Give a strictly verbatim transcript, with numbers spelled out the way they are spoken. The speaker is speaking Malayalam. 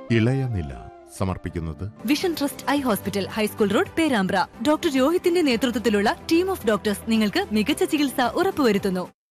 ഇളയനില സമർപ്പിക്കുന്നത് vision trust eye hospital, high school road, Perambra. Doctor രോഹിത്തിന്റെ നേതൃത്വത്തിലുള്ള ടീം ഓഫ് ഡോക്ടേഴ്സ് നിങ്ങൾക്ക് മികച്ച ചികിത്സ ഉറപ്പുവരുത്തുന്നു.